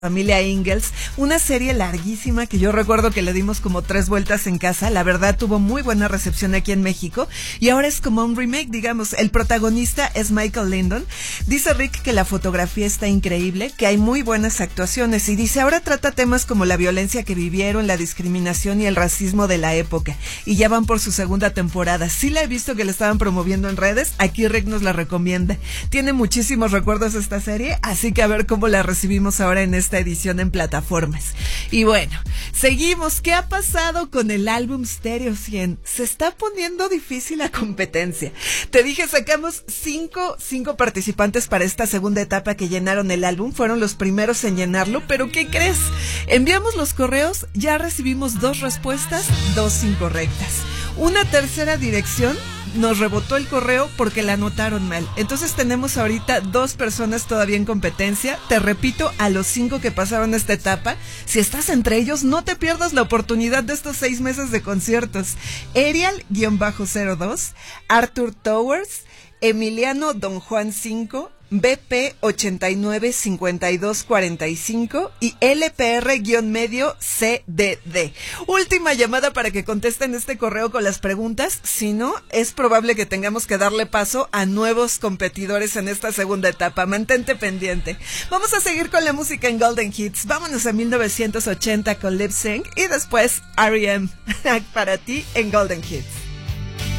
Familia Ingalls, una serie larguísima que yo recuerdo que le dimos como 3 vueltas en casa. La verdad tuvo muy buena recepción aquí en México y ahora es como un remake, digamos. El protagonista es Michael Landon. Dice Rick que la fotografía está increíble, que hay muy buenas actuaciones y dice ahora trata temas como la violencia que vivieron, la discriminación y el racismo de la época, y ya van por su segunda temporada. Sí la he visto que la estaban promoviendo en redes, aquí Rick nos la recomienda. Tiene muchísimos recuerdos esta serie, así que a ver cómo la recibimos ahora en esta edición en plataformas. Y bueno, seguimos. ¿Qué ha pasado con el álbum Stereo 100? Se está poniendo difícil la competencia. Te dije, sacamos cinco participantes para esta segunda etapa que llenaron el álbum. Fueron los primeros en llenarlo, pero ¿qué crees? Enviamos los correos, ya recibimos 2 respuestas, 2 incorrectas. Una tercera dirección nos rebotó el correo porque la anotaron mal. Entonces tenemos ahorita 2 personas todavía en competencia. Te repito, a los 5 que pasaron esta etapa, si estás entre ellos, no te pierdas la oportunidad de estos 6 meses de conciertos. Arial-02, Arthur Towers, Emiliano Don Juan 5, BP 895245 y LPR-medio CDD. Última llamada para que contesten este correo con las preguntas. Si no, es probable que tengamos que darle paso a nuevos competidores en esta segunda etapa. Mantente pendiente. Vamos a seguir con la música en Golden Hits. Vámonos a 1980 con Lip Sync y después R.E.M. para ti en Golden Hits.